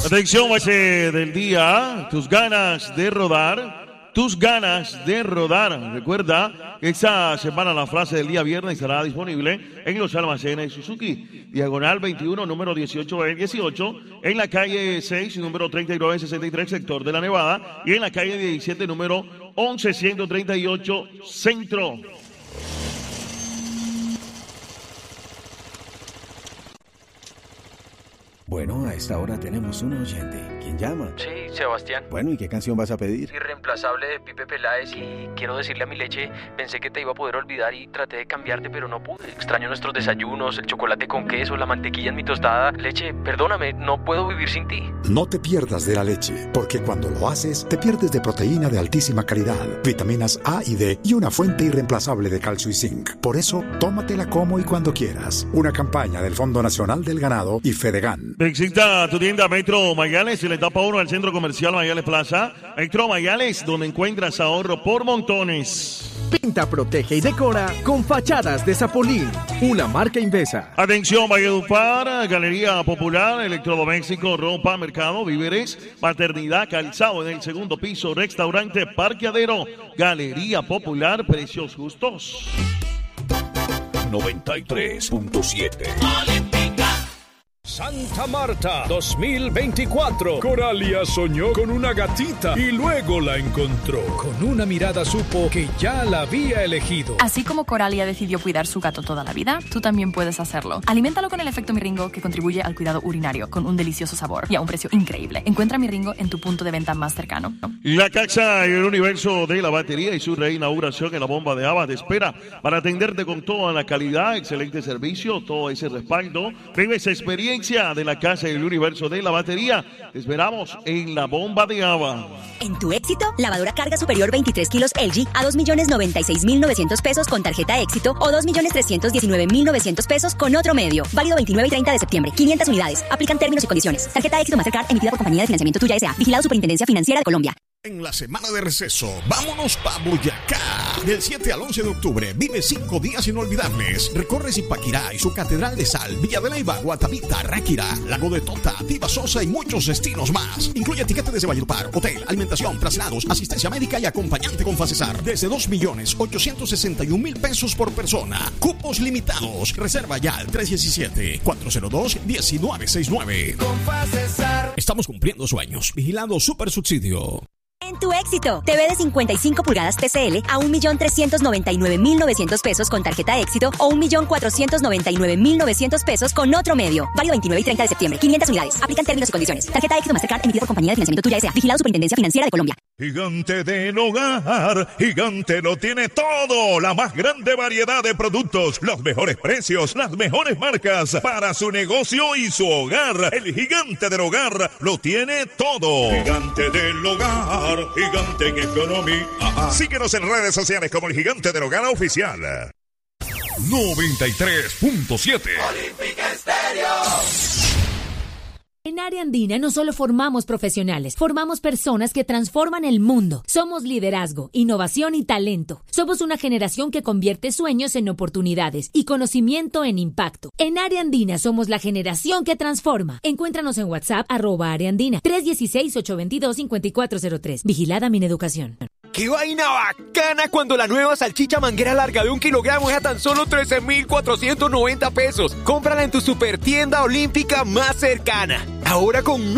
Atención, base del día, tus ganas de rodar. Tus ganas de rodar. Recuerda que esta semana la frase del día viernes estará disponible en los almacenes Suzuki. Diagonal 21, número 18 en la calle 6, número 3963, sector de la Nevada. Y en la calle 17, número 11138, centro. Bueno, a esta hora tenemos un oyente. ¿Quién llama? Sí, Sebastián. Bueno, ¿y qué canción vas a pedir? Irreemplazable de Pipe Peláez. Y quiero decirle a mi leche, pensé que te iba a poder olvidar y traté de cambiarte, pero no pude. Extraño nuestros desayunos, el chocolate con queso, la mantequilla en mi tostada. Leche, perdóname, no puedo vivir sin ti. No te pierdas de la leche, porque cuando lo haces, te pierdes de proteína de altísima calidad, vitaminas A y D y una fuente irreemplazable de calcio y zinc. Por eso, tómatela como y cuando quieras. Una campaña del Fondo Nacional del Ganado y Fedegan. Visita tu tienda Metro Mayales y la etapa 1 al Centro Comercial Mayales Plaza. Metro Mayales, donde encuentras ahorro por montones. Pinta, protege y decora con Fachadas de Zapolín, una marca Invesa. Atención, Valledupar, Galería Popular, electrodoméstico, ropa, mercado, víveres, maternidad, calzado en el segundo piso, restaurante, parqueadero, Galería Popular, precios justos. 93.7 Santa Marta 2024. Coralia soñó con una gatita y luego la encontró. Con una mirada supo que ya la había elegido. Así como Coralia decidió cuidar su gato toda la vida, tú también puedes hacerlo. Aliméntalo con el efecto Miringo, que contribuye al cuidado urinario, con un delicioso sabor y a un precio increíble. Encuentra Miringo en tu punto de venta más cercano. La Caxa y el universo de la batería y su reinauguración en la bomba de Ava te espera para atenderte con toda la calidad, excelente servicio, todo ese respaldo. Vive esa experiencia de la Casa y el universo de la batería. Te esperamos en la bomba de Ava. En tu éxito, lavadora carga superior 23 kilos LG a 2.096.900 pesos con tarjeta éxito o 2.319.900 pesos con otro medio. Válido 29 y 30 de septiembre. 500 unidades. Aplican términos y condiciones. Tarjeta éxito Mastercard emitida por Compañía de Financiamiento Tuya S.A. Vigilado Superintendencia Financiera de Colombia. En la semana de receso, vámonos pa' Boyacá. Del 7 al 11 de octubre, vive 5 días inolvidables. Recorre Zipaquirá y su Catedral de Sal, Villa de Leyva, Guatavita, Ráquira, Lago de Tota, Tiva Sosa y muchos destinos más. Incluye etiquete desde Valledupar, hotel, alimentación, traslados, asistencia médica y acompañante con Facesar. Desde 2.861.000 pesos por persona. Cupos limitados. Reserva ya al 317-402-1969. Con Facesar. Estamos cumpliendo sueños. Vigilado Super Subsidio. En tu éxito, TV de 55 pulgadas TCL a 1.399.900 pesos con tarjeta éxito o 1.499.900 pesos con otro medio. Válido 29 y 30 de septiembre. 500 unidades. Aplican términos y condiciones. Tarjeta éxito Mastercard emitida por Compañía de Financiamiento Tuya S.A. Vigilado Superintendencia Financiera de Colombia. Gigante del Hogar, Gigante lo tiene todo, la más grande variedad de productos, los mejores precios, las mejores marcas para su negocio y su hogar. El Gigante del Hogar lo tiene todo. Gigante del Hogar, gigante en economía. Síguenos en redes sociales como el Gigante del Hogar Oficial. 93.7 Olímpica Estéreo. En Área Andina no solo formamos profesionales, formamos personas que transforman el mundo. Somos liderazgo, innovación y talento. Somos una generación que convierte sueños en oportunidades y conocimiento en impacto. En Área Andina somos la generación que transforma. Encuéntranos en WhatsApp @Área Andina 316-822-5403. Vigilada Mineducación. ¡Qué vaina bacana cuando la nueva salchicha manguera larga de 1 kilogramo es a tan solo 13.490 pesos! Cómprala en tu super tienda olímpica más cercana. Ahora con